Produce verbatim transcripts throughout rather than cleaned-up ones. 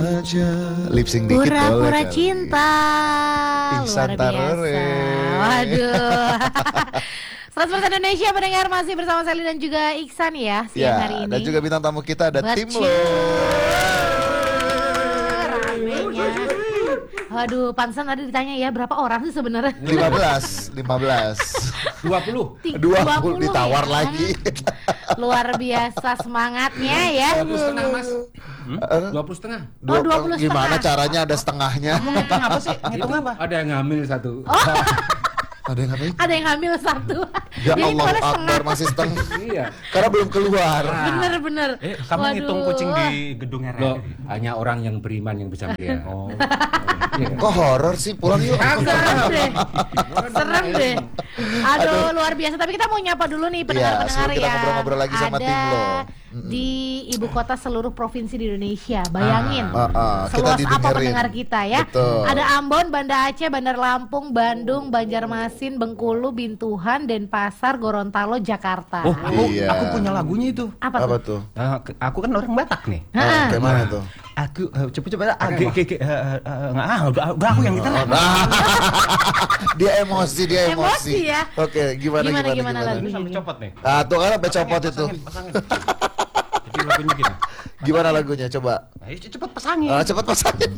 aja lip sync dikit boleh. Pura-pura cinta. Ihsan Luar biasa. Tarore. Waduh. seratus persen Indonesia pendengar masih bersama Sally dan juga Iksan ya siang Ya, hari ini. dan juga bintang tamu kita ada Betul. tim lo. Ramenya. Waduh, pantesan tadi ditanya ya berapa orang sih sebenarnya? lima belas, lima belas. dua puluh dua puluh ditawar ya. lagi. Luar biasa semangatnya ya. dua puluh setengah mas. Hmm? dua puluh setengah. Oh, dua puluh Gimana setengah. caranya ada setengahnya? Ngitung apa sih? Ngitung apa? Ada yang ngambil satu. Ada yang ngapain? Ada yang hamil satu. Ya Jadi Allah boleh setengah. Akbar masih setengah. Iya. Karena belum keluar. Bener-bener. Eh, kamu ngitung kucing di gedung R R I? Loh, hanya orang yang beriman yang bisa melihat. Oh. Iya. Kok horor sih? Pulang yuk. Serem deh. Serem deh. Aduh, luar biasa. Tapi kita mau nyapa dulu nih pendengar-pendengar sebelum kita ya. ngobrol-ngobrol lagi sama Ada tim lo. di ibu kota seluruh provinsi di Indonesia. Bayangin. Ah, ah, kita Seluas apa didengerin. pendengar kita ya. Betul. Ada Ambon, Banda Aceh, Bandar Lampung, Bandung, Banjarmasin, Bengkulu, Bintuhan, Denpasar, Gorontalo, Jakarta. Oh, aku, Iya. aku punya lagunya itu. Apa, Apa tuh? tuh? Ah, ke- aku kan orang Batak nih. Ah, Ha-ha. kayak mana tuh? Aku eh, coba-coba age age enggak ah udah udah aku yang gitar lah. Dia emosi, dia emosi. Emosi ya. Oke, gimana Gimana, gimana gimana gimana? lagu? Ini sampai copot nih. Ah, tuh kan sampai copot itu. Pasangin, pasangin. Jadi lagunya gini. Gimana lagunya? Coba. Ayo cepet pasangin. Ah, cepat pasangin.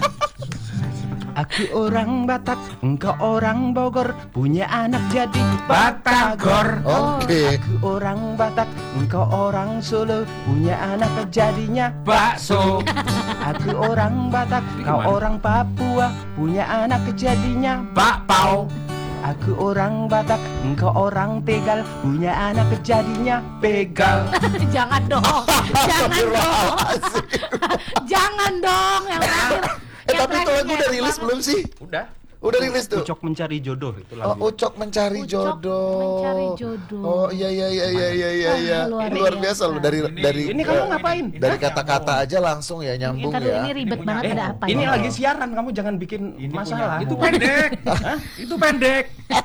Aku orang Batak, engkau orang Bogor, punya anak jadi Batagor. Oke. Aku orang Batak, engkau orang Solo, punya anak jadinya bakso. Aku orang Batak, kau orang Papua, punya anak jadinya bakpao. Aku orang Batak, engkau orang Tegal, punya anak jadinya begal. Jangan dong. Jangan dong. Jangan dong yang terakhir. Eh, Yang tapi itu lagu terakhirnya udah enak rilis banget. belum sih? Udah. Udah rilis tuh. Ucok mencari jodoh itu Oh, lagu. Ucok mencari Ucok jodoh. mencari jodoh. Oh, iya iya iya iya iya iya. iya. Ah, luar Luar biasa. biasa loh dari dari Ini kamu ngapain? dari kata-kata aja langsung ya nyambung Ntar dulu, ya. ini ribet banget Eh, ada apa ini ya? lagi siaran, kamu jangan bikin masalah. Itu pendek. Itu pendek.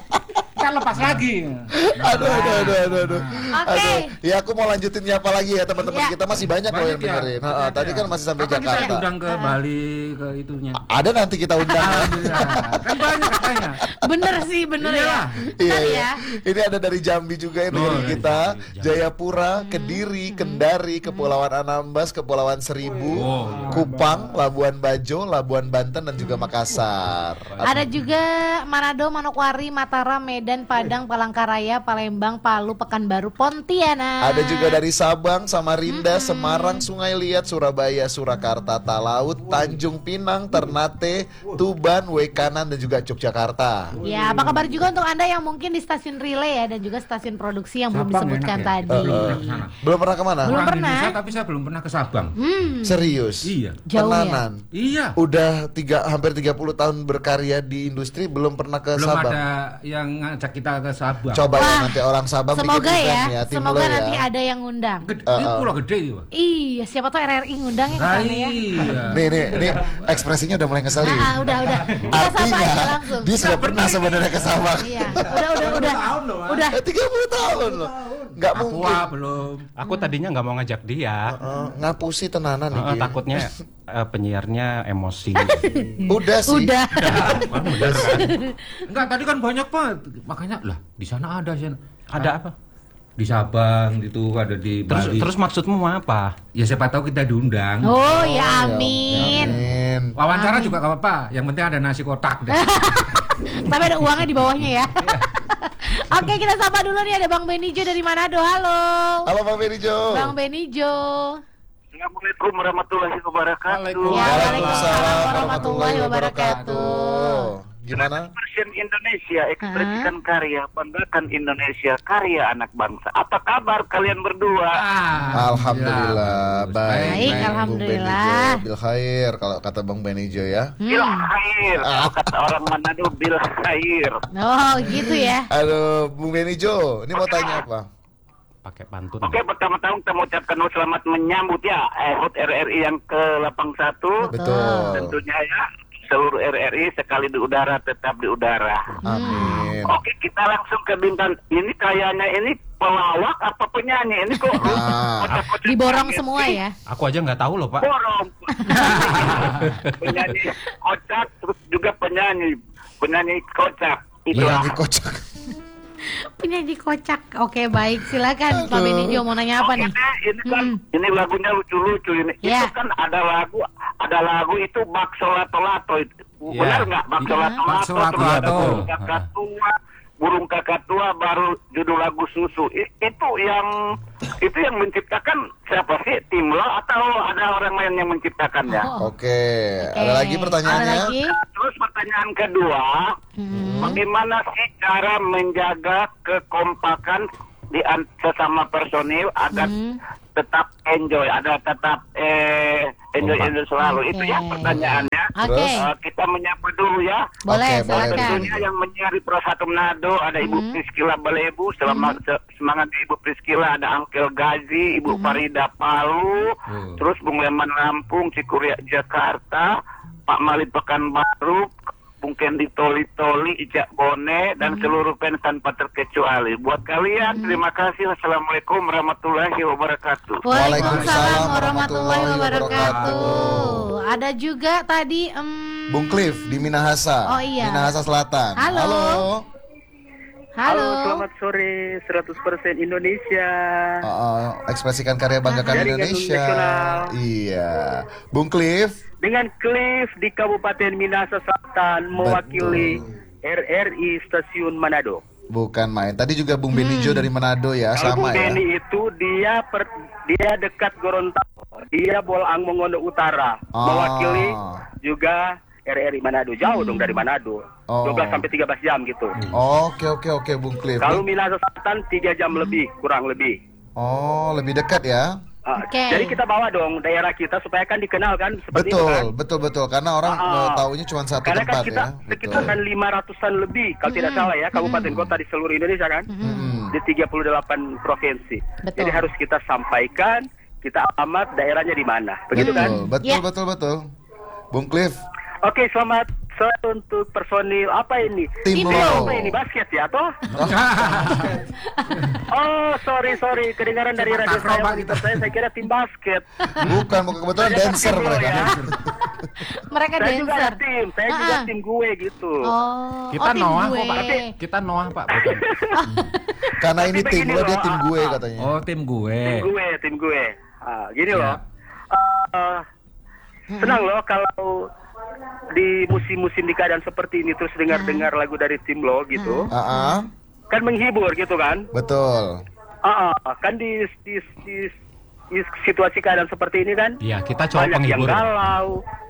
Kita lepas lagi. Aduh aduh aduh aduh aduh. Oke. Aduh. Ya aku mau lanjutin nyapa lagi ya teman-teman Ya. kita masih banyak loh yang Banyak ya? dengerin. Heeh, tadi kan masih sampai Kapan kita Jakarta. undang ke Bali ke itunya. Ada nanti kita undang. Alhamdulillah. Kan banyak katanya. Bener sih, bener ya. Iya. Iya, Ntar iya. ya. Ini ada dari Jambi juga yang Oh, dengerin dari kita, Jambi. Jayapura, Kediri, Kendari, Kepulauan Anambas, Kepulauan Seribu, Oh, iya. Kupang, Labuan Bajo, Labuan Banten dan juga Makassar. Ada juga Manado, Manokwari, Mataram, Medan, Padang, Palangkaraya, Palembang, Palu, Pekanbaru, Pontianak. Ada juga dari Sabang, Samarinda, Semarang, Sungai Liat, Surabaya, Surakarta, Talaut, Tanjung Pinang, Ternate, Tuban, Wekanan dan juga Yogyakarta. Ya, apa kabar juga untuk Anda yang mungkin di stasiun relay ya dan juga stasiun produksi yang belum Sabang disebutkan enak ya? tadi. Eh, eh. Sana. Belum pernah kemana? Belum Orang pernah. Indonesia tapi saya belum pernah ke Sabang. Hmm, Serius? Iya. jauh ya. Tenanan. Iya. Udah tiga hampir tiga puluh tahun berkarya di industri belum pernah ke Belum Sabang. ada yang ngajak kita ke Sabang. Coba ya Wah, nanti orang Sabang bikin Semoga event ya, ya, tim semoga lo ya. nanti ada yang ngundang. Gede, Eh, ini eh. pulau gede itu. Pak. Iya, siapa tuh R R I ngundangnya ke Nah, sana ya. iya. Nih nih nih ekspresinya udah mulai ngeselin. Ah, ah, udah udah. Kita sapa Artinya aja langsung. dia sudah pernah sebenarnya ke Sabang. Iya, udah udah udah. Udah. Eh, tiga puluh tahun loh. Nggak Papua mungkin. belum. Aku tadinya nggak mau ngajak dia. Eh, ngapusi tenanan nih. Eh, Ki. takutnya eh, penyiarnya emosi. Udah sih. Udah. Kan bener kan? Enggak, tadi kan banyak banget. Makanya lah, di sana ada sih. Ada apa? Di Sabang itu ada di Terus Bali. terus maksudmu apa? Ya siapa tahu kita diundang. Oh, ya amin. Amin. Wawancara Amin. juga gak apa-apa. Yang penting ada nasi kotak deh. Tapi ada uangnya di bawahnya ya. Oke, kita sapa dulu nih ada Bang Benijo dari Manado. Halo. Halo Bang Benijo. Bang Benijo. Assalamualaikum warahmatullahi wabarakatuh. Ya, Waalaikumsalam warahmatullahi wabarakatuh. Gimana? Persen Indonesia, ekspresikan karya, banggakan Indonesia, karya anak bangsa. Apa kabar kalian berdua? Ah, Alhamdulillah baik. Baik, Bung alhamdulillah. Benijo, Bil khair kalau kata Bang Benijo ya. Bil Hmm. khair, kalau kata orang Manado bil khair. Oh, gitu ya. Aduh, Bung Benijo, ini mau tanya apa? Pakai pantun. Oke, pertama-tama kita mengucapkan selamat menyambut ya eh, H U T R R I yang ke delapan puluh satu. Betul. Tentunya ya, seluruh R R I sekali di udara tetap di udara. Amin. Oke, kita langsung ke bintang. Ini kayaknya ini pelawak apa penyanyi? Ini kok Ah. kocak-kocak Diborong banget semua sih. ya. Aku aja nggak tahu loh, Pak. Borong. Penyanyi kocak, terus juga penyanyi penyanyi kocak. Itulah. Penyanyi kocak. Penyanyi kocak. Oke, baik. Silakan Pak Aduh. Benijo mau nanya apa Oke nih? deh, ini kan Hmm. ini lagunya lucu-lucu ini. Ya. Itu kan ada lagu, ada lagu itu bakso lato-lato itu. Ya. Benar nggak bakso Iya. lato-lato? Bakso Terus ada lato-lato. burung kakak tua, burung kakak tua baru judul lagu susu. I- itu yang itu yang menciptakan siapa sih? Timlo atau ada orang lain yang menciptakannya? Oh. Oke, Oke. ada lagi pertanyaannya? Ada lagi? Terus pertanyaan kedua, Hmm. bagaimana sih cara menjaga kekompakan di an- sesama personil agar Hmm. tetap enjoy, ada tetap eh enjoy Kompak. enjoy selalu. Oke. Itu ya pertanyaannya. Oke. Terus? Eh, kita menyapa dulu ya. Boleh, Oke, boleh, silakan. Tentunya yang menyiari Pro Satu Manado ada Ibu Hmm. Priskila Balebu, selamat se- semangat Ibu Priskila, ada Angkel Gazi, Ibu Farida Palu, Hmm. terus Bung Leman Lampung, Cikuria Jakarta, Pak Mali Pekanbaru, Bung Kendi Toli Toli, Ijak Bone, dan seluruh fans tanpa terkecuali. Buat kalian, terima kasih. Assalamualaikum warahmatullahi wabarakatuh. Waalaikumsalam warahmatullahi wabarakatuh. wabarakatuh. Ada juga tadi em, Bung Cliff di Minahasa. Oh, iya. Minahasa Selatan. Halo. Halo. sore, seratus persen Indonesia. Oh, oh, ekspresikan karya banggakan Jaringan Indonesia. nasional. Iya. Bung Cliff. Dengan Cliff di Kabupaten Minahasa Selatan mewakili R R I Stasiun Manado. Bukan main. Tadi juga Bung Benijo dari Manado ya, Kalau sama Bung ya. Beni itu dia per, dia dekat Gorontalo, dia Bolang Mongondo Utara, Ah. mewakili juga R R I Manado. Jauh dong dari Manado, Oh. dua belas sampai tiga belas jam gitu. Oke oke oke Bung Cliff. Kalau Minahasa Selatan tiga jam lebih, kurang lebih. Oh, lebih dekat ya. Ah, Oke. Jadi kita bawa dong daerah kita supaya kan dikenal kan seperti Betul, itu kan. betul betul karena orang Ah, eh, taunya cuma satu Karena tempat kan kita ya. sekitar kan lima ratusan lebih kalau tidak salah ya kabupaten kota di seluruh Indonesia kan. Hmm. Di tiga puluh delapan provinsi. Betul. Jadi harus kita sampaikan kita alamat daerahnya di mana. Begitu Betul, kan? betul Ya. betul betul. Bung Cliff, Oke, selamat sore untuk personil apa ini? Tim Ini Lo. apa ini basket ya toh? Oh, sorry sorry kedengaran dari radio saya monitor saya saya kira tim basket. bukan bukan kebetulan Saya dancer tim Lo mereka. ya. Mereka Saya juga dancer. ada tim, saya juga Ah. tim gue gitu. Oh, Kita oh, tim Noah gue. kok, Pak. Kita Noah, Pak, bukan. Karena ini Tapi tim begini lo dia loh, tim ah, gue ah. katanya. Oh, tim gue. Tim gue, tim gue. Ah, gini Ya. loh. Eh, senang loh kalau di musim-musim di keadaan seperti ini terus dengar-dengar lagu dari tim lo gitu. Ah, ah, Kan menghibur gitu kan. betul. Ah, ah, kan di, di, di, di situasi keadaan seperti ini kan Iya, kita coba banyak yang penghibur. galau.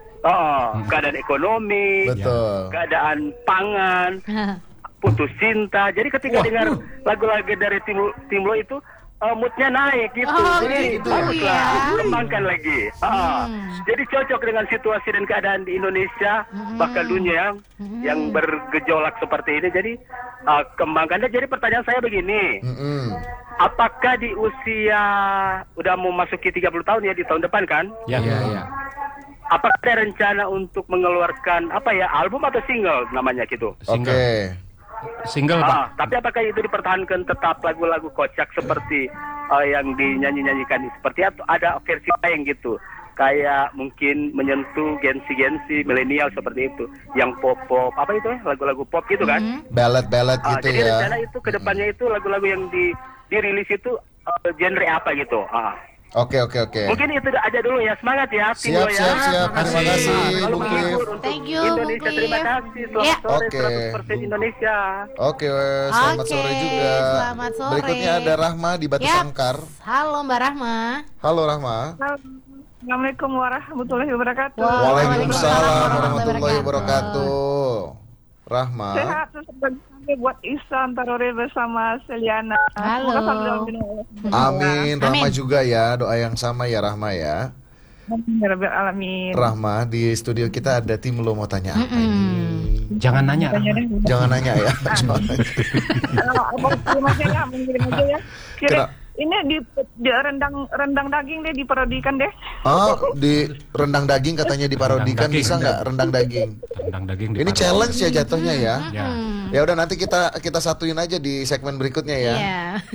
Oh, keadaan ekonomi, Betul. keadaan pangan, putus cinta. Jadi ketika Wah. dengar lagu-lagu dari tim tim lo itu uh, moodnya naik gitu. Oh, Jadi gitu bagus ya. lah, kembangkan lagi. Ah, Hmm. Jadi cocok dengan situasi dan keadaan di Indonesia bahkan dunia yang bergejolak seperti ini. Jadi uh, kembangkan. Dan jadi pertanyaan saya begini. Mm-mm. Apakah di usia udah mau masuki tiga puluh tahun ya di tahun depan kan? Ya, ya, ya. Apakah ada rencana untuk mengeluarkan apa ya album atau single namanya gitu? Oke. Single. Single, Pak. Ah, tapi apakah itu dipertahankan tetap lagu-lagu kocak seperti uh, yang dinyanyi-nyanyikan seperti atau ada versi lain gitu? Kayak mungkin menyentuh gensi-gensi milenial seperti itu, yang pop-pop apa itu ya lagu-lagu pop gitu kan? Hmm. Ballad-ballad Ah, gitu jadi ya. rencana itu kedepannya itu lagu-lagu yang di dirilis itu uh, genre apa gitu? Ah. Oke oke oke. Mungkin itu aja dulu ya, semangat ya tim Siap lo ya. siap siap. Terima Terima kasih. kasih Selalu Bung Cliff. menghibur untuk Thank you, Indonesia. Bung Terima Cliff. kasih. Selamat Ya. sore Oke. seratus persen Indonesia. Oke, wes, selamat Oke, sore juga. selamat sore. Berikutnya ada Rahma di Batu Yap. Sangkar. Halo Mbak Rahma. Halo Rahma. Assalamualaikum warahmatullahi wabarakatuh. Wah. Waalaikumsalam warahmatullahi wabarakatuh. Rahma. Sehat terus berbahagia buat Ihsan Tarore bersama Seliana. Halo. Semoga selalu dalam lindungan Allah. Amin. Rahma Amin. juga ya. Doa yang sama ya Rahma ya. Amin ya Rabbil Alamin. Rahma di studio kita ada tim lo mau tanya apa ini? Jangan nanya. Tanya deh. Jangan nanya ya. Jangan nanya. Kalau abang kirim aja ya, mengirim aja ya. Kirim. Kira- Ini di, di rendang rendang daging deh diparodikan deh. Oh, di rendang daging katanya diparodikan, Rendang daging. bisa nggak rendang daging? Rendang daging Ini diparodi. challenge ya jatuhnya ya. Ya. Hmm. Ya udah nanti kita kita satuin aja di segmen berikutnya ya. Iya.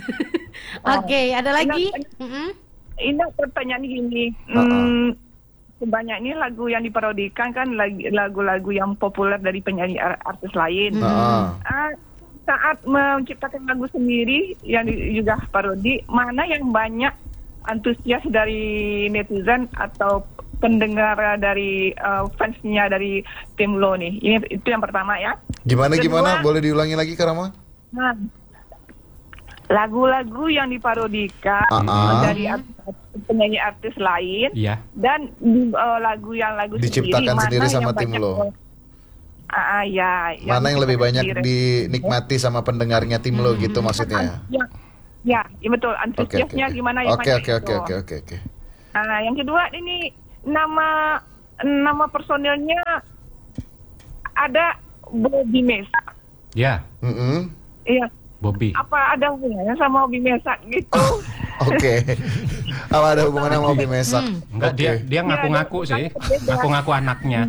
Oke, ada lagi? Ini, Mm-mm. ini pertanyaan gini. Uh-uh. Hmm, sebanyak ini lagu yang diparodikan kan lag- lagu-lagu yang populer dari penyanyi ar- artis lain. Ah. Ah, saat menciptakan lagu sendiri yang di- juga parodi, mana yang banyak antusias dari netizen atau pendengar dari uh, fansnya dari tim Lo nih? Ini itu yang pertama ya. Gimana Kedua- gimana? Boleh diulangi lagi Karama? Nah, lagu-lagu yang diparodikan Ah-ah. dari art- penyanyi artis lain Iya. dan uh, lagu yang lagu Diciptakan sendiri, sendiri mana sama yang tim banyak- lo. Ah, ah, ya, Mana yang lebih banyak diciptakan dinikmati sama pendengarnya tim lo gitu maksudnya? Ya, ya, ya betul. Oke oke Antusiasnya oke. gimana yang Oke banyak oke oke itu. oke oke oke. Nah, yang kedua ini nama nama personilnya ada Bobby Mesa. Ya, Mm-mm. Iya, Bobby. apa ada hubungannya sama Bobby Mesa gitu? Oke. Apa ada hubungan sama Bobby Mesak? Enggak, Oke. dia dia ngaku-ngaku dia- sih. dia- Ngaku-ngaku anaknya.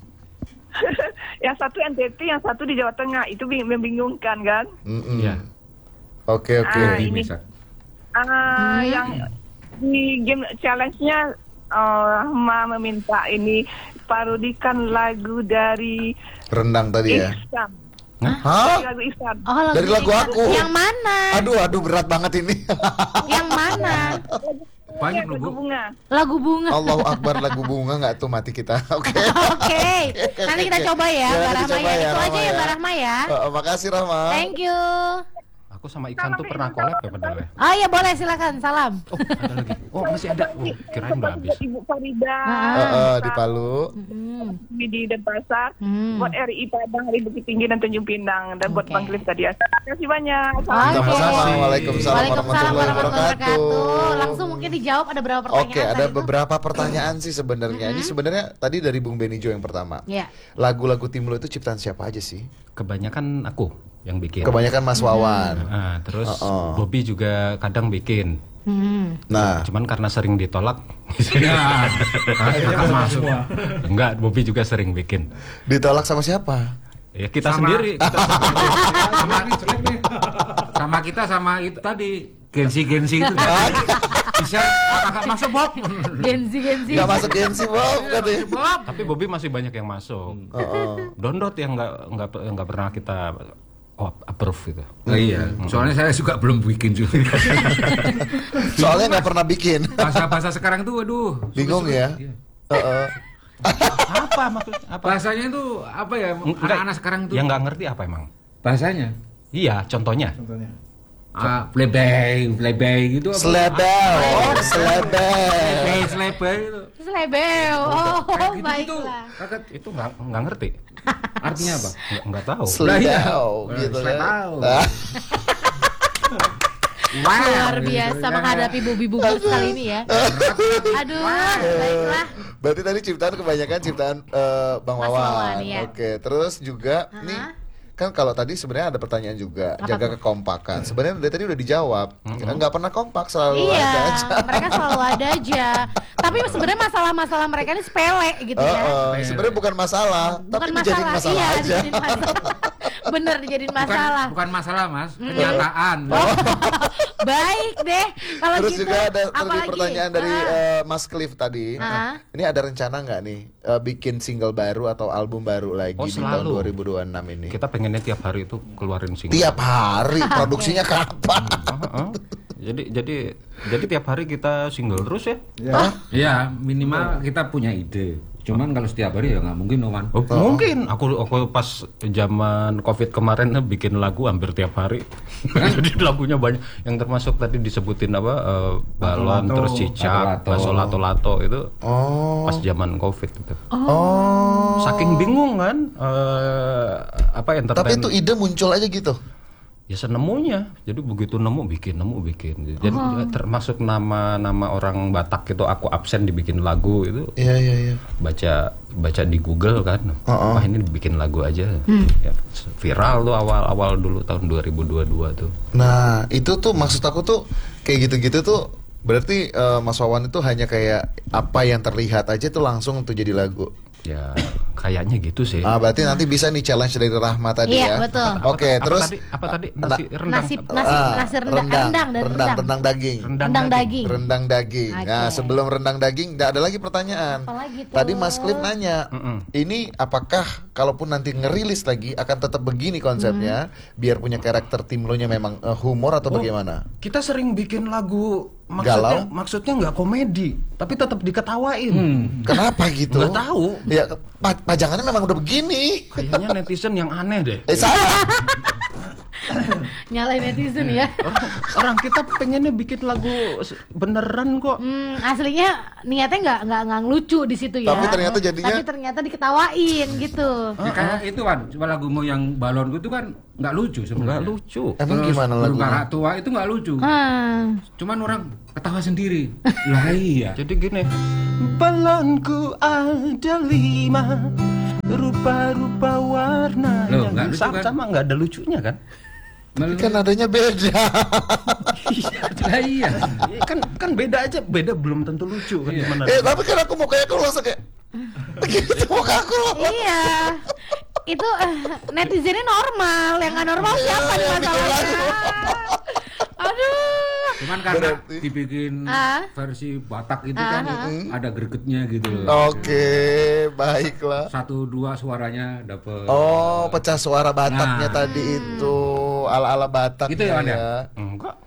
Yang satu N T T, yang satu di Jawa Tengah. Itu bing- membingungkan kan? Mm-mm. Iya. Oke oke. Ah, Bobby ini. Mesak. Ah, yang di game challenge-nya eh, Ma meminta ini parodikan lagu dari Rendang tadi ya. Ihsan. Hah? Lagu Ihsan. Oh, lagu Dari lagu Ihsan. aku. Yang mana? Aduh aduh berat banget ini. Yang mana? Banyak loh, lagu Bu. bunga. Lagu bunga. Allahu Akbar lagu bunga nggak tuh mati kita. Oke. Oke, nanti kita coba ya, Ya, Mbak nanti Rahma coba ya. ya, Itu aja Rahma ya, ya. Mbak Rahma ya. Oh, makasih Rahma. Thank you. Aku sama Iksan tuh pernah collab ya padahal ya. Oh iya boleh, silakan. Salam. Oh, ada lagi. Oh, masih ada. Oh, kirain udah habis. Ibu Farida. Ah. Eh, eh, di Palu. Hmm. Di Denpasar. Hmm. Buat R I Padang, Hari Bukit Tinggi dan Tanjung Pinang. Dan buat Oke. Bang Cliff tadi. Terima kasih banyak. Oke. Sama-sama. Waalaikumsalam Waalaikumsalam warahmatullahi warahmatullahi wabarakatuh. wabarakatuh. Langsung mungkin dijawab, ada berapa pertanyaan? Oke, ada tadi tuh? beberapa pertanyaan sih sebenarnya. Ini sebenarnya tadi dari Bung Benijo yang pertama. Iya. Lagu-lagu tim lo itu ciptaan siapa aja sih? Kebanyakan aku yang bikin. Kebanyakan Mas Wawan. Nah, terus Oh, oh. Bobby juga kadang bikin. Hmm. Nah, Cuman karena sering ditolak. Ya, akhirnya masuk masuk. semua. Enggak, Bobby juga sering bikin. ditolak sama siapa? Ya kita Sama- sendiri. Kita sendiri. Sama ini jelek nih. Sama kita sama itu tadi gensi-gensi itu. Bisa kakak masuk Bob. Genzi Genzi. Gak masuk Gensi Bob katanya. Bob. Tapi Bobby masih banyak yang masuk. Oh, oh. Dondot yang nggak nggak nggak pernah kita oh, approve gitu. Oh, iya, soalnya saya juga belum bikin juga. Soalnya nggak pernah bikin. Bahasa-bahasa sekarang tuh aduh. Bingung ya? Iya. Heeh. Apa maksudnya? Apa? Bahasanya itu apa ya? Enggak, Anak-anak sekarang tuh. yang nggak ngerti apa emang? Bahasanya Iya, contohnya. ah, plebei, plebei gitu apa? Selebel, Plebei, selebel. selebei itu. Selebel. Oh, Kayak gitu tuh. baiklah. Kakak Itu nggak nggak ngerti. artinya apa? Nggak nggak tahu. Selebel, Nah, gitu kan. selebel. Ah, Luar gitu biasa kan. menghadapi bubi-bubi kali ini ya. Aduh, baiklah. Berarti tadi ciptaan kebanyakan ciptaan eh, Bang Mas Wawan. Wawan, iya. Oke, terus juga nih kan kalau tadi sebenarnya ada pertanyaan juga Apa jaga tuh? kekompakan. Sebenarnya dari tadi udah dijawab. Nggak pernah kompak, selalu Iya, ada aja. mereka selalu ada aja. Tapi sebenarnya masalah-masalah mereka ini sepele gitu Oh, ya. oh, sebenarnya bukan masalah, Bukan tapi dijadiin masalah, masalah iya, aja. dijadiin masalah. Bener dijadiin Bukan, masalah. bukan masalah mas, kenyataan. Baik deh. Kalau Terus gitu, juga ada tadi apalagi? pertanyaan dari Ah. eh, Mas Cliff tadi. Ah. Ini ada rencana nggak nih eh, bikin single baru atau album baru lagi Oh, di tahun selalu. dua ribu dua puluh enam ini? Kita pengennya tiap hari itu keluarin single. Tiap hari produksinya kapan? Heeh. Jadi jadi jadi tiap hari kita single terus ya? Hah? Ya minimal kita punya ide. Cuman kalau setiap hari ya nggak mungkin Oman. Oh, mungkin aku aku pas zaman Covid kemarin eh, bikin lagu hampir tiap hari. Jadi lagunya banyak yang termasuk tadi disebutin apa eh, balon Lato-lato. terus cicak, Lato-lato. baso lato-lato itu Oh. pas zaman Covid gitu. Oh. Saking bingung kan eh, apa entertain. Tapi itu ide muncul aja gitu. Ya senemunya. Jadi begitu nemu bikin, nemu bikin. Jadi termasuk nama-nama orang Batak itu aku absen dibikin lagu itu Iya iya iya. baca baca di Google kan. Oh, oh. Wah, ini bikin lagu aja. Ya, viral tuh awal-awal dulu tahun dua ribu dua puluh dua tuh. Nah, itu tuh maksud aku tuh kayak gitu-gitu tuh berarti eh, Mas Wawan itu hanya kayak apa yang terlihat aja tuh langsung untuk jadi lagu. Ya kayaknya gitu sih. Ah, berarti nanti bisa nih challenge dari Rahma tadi Iya, ya. betul. Oke, Apa terus tadi? Apa tadi? Nasi rendang. Nasi nasi ah, nasi rendang, rendang, dan rendang, rendang. rendang daging. Rendang, Rendang daging. Rendang daging. Oke. Nah, sebelum rendang daging, nggak ada lagi pertanyaan. Apa lagi tuh? Tadi Mas Klim nanya, Mm-mm. ini apakah kalaupun nanti ngerilis lagi akan tetap begini konsepnya, biar punya karakter tim lo nya memang eh, humor atau Oh, bagaimana? Kita sering bikin lagu Galau? maksudnya maksudnya nggak komedi, tapi tetap diketawain. Kenapa gitu? Nggak tahu. Ya, pa- pajangannya memang udah begini. Kayaknya netizen yang aneh deh. Eh salah. Nyalain netizen ya. Orang, orang kita pengennya bikin lagu s- beneran kok. Hmm, aslinya niatnya nggak nggak nggak ngelucu di situ ya. Tapi ternyata jadinya- Tapi ternyata diketawain gitu. Ya, kayak itu kan, coba lagumu yang balonku itu kan nggak lucu Nggak sebenarnya. lucu. Emang Terus gimana Burung lagunya? Kakak Tua itu nggak lucu. Hmm. Cuman orang ketawa sendiri. Lah iya. Jadi gini, Balonku ada lima, rupa-rupa warna Loh, yang nggak lucu sama, kan? sama nggak ada lucunya kan? Mel- Kan adanya beda. lah iya. ya kan kan beda aja, beda belum tentu lucu kan gimana? eh, tapi kan aku mau kayak aku langsung kayak gitu muka aku. Iya. Itu eh, netizennya normal, yang nggak normal siapa nih yang bikin masalahnya? Aduh. Cuman karena Berarti- dibikin Ah. versi Batak itu kan ada gregetnya gitu loh. Oke, baiklah. Satu dua suaranya dapet. Oh, pecah suara Bataknya Nah. tadi itu ala-ala Batak Gitu ya, Wan, ya? Enggak.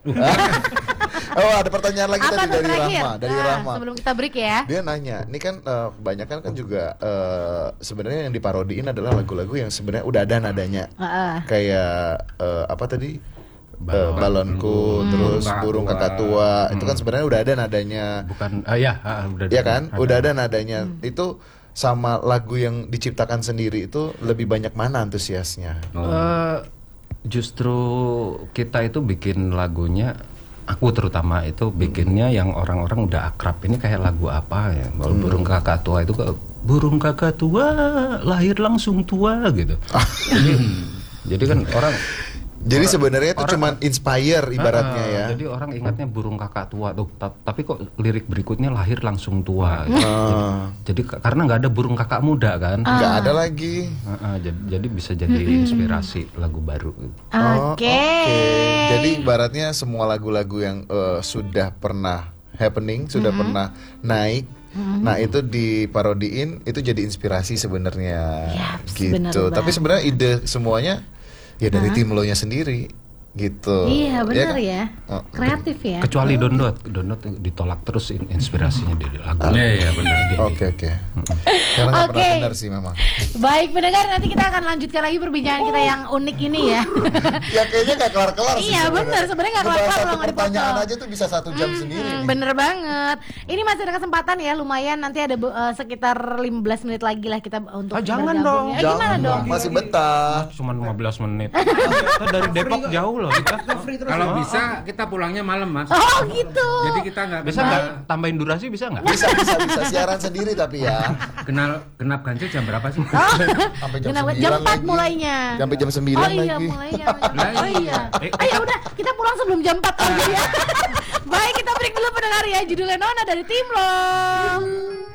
Oh, ada pertanyaan lagi Apa tadi tuh dari terakhir? Rahma, dari Nah, Rahma. sebelum kita break ya. Dia nanya, ini kan eh, kebanyakan kan juga eh, sebenarnya yang diparodiin adalah lagu-lagu yang sebenarnya udah ada nadanya. Heeh. Kayak eh, apa tadi? Eh, Balon. balonku, terus burung Burung kakak kakak tua. Itu kan sebenarnya udah ada nadanya. Bukan, ah, ya, ah, udah. Iya kan? ada. Udah ada nadanya. Itu sama lagu yang diciptakan sendiri itu lebih banyak mana antusiasnya? Eh, justru kita itu bikin lagunya, aku terutama itu bikinnya yang orang-orang udah akrab. Ini kayak lagu apa ya? Kalau burung kakak tua itu ke burung kakak tua lahir langsung tua gitu. jadi, jadi kan orang Jadi sebenarnya itu cuman inspire ibaratnya Ah, ya. Jadi orang ingatnya burung kakak tua tuh, ta- tapi kok lirik berikutnya lahir langsung tua. gitu. Ah, Jadi k- karena nggak ada burung kakak muda kan. nggak ada lagi. Ah, ah, jadi, jadi bisa jadi inspirasi lagu baru. Oh, Oke. Jadi ibaratnya semua lagu-lagu yang eh, sudah pernah happening, sudah pernah naik. Nah itu diparodiin, itu jadi inspirasi sebenarnya, Yaps, benar gitu. Tapi banget. sebenarnya ide semuanya ya dari tim lo nya sendiri, gitu. Iya benar kan? ya. Oh. Kreatif ya. Kecuali Dondot, Dondot ditolak terus in- inspirasinya dari lagu. Iya iya benar. Oke oke. Karena nggak pernah Oke. benar sih memang. Baik pendengar, nanti kita akan lanjutkan lagi perbincangan kita yang unik ini ya. Ya kayaknya nggak kelar-kelar sih. Iya, bener. Sebenarnya nggak Ngebahas kelar-kelar satu kalau nggak pertanyaan dipotong. aja tuh bisa satu jam sendiri. Hmm, nih. bener banget. Ini masih ada kesempatan ya, lumayan nanti ada eh, sekitar lima belas menit lagi lah kita untuk Ah, jangan bergabung dong. ya. Eh, gimana Jangan dong? masih betah. Cuma lima belas menit. Kita dari Depok jauh loh kita. Kalau bisa kita pulangnya malam mas. Oh gitu. Jadi kita nggak Bisa kenal nggak tambahin durasi, bisa nggak? Bisa bisa bisa siaran sendiri tapi ya. kenal genap ganjil jam berapa sih? Sampai jam Kenapa? sembilan Jam empat lagi. mulainya. Sampai jam sembilan Oh iya, lagi. mulainya. Lah, Oh iya. Eh, Ayo udah, kita pulang sebelum jam empat aja ya. Baik, kita break dulu pendengar ya. Judulnya Nona dari Tim Long.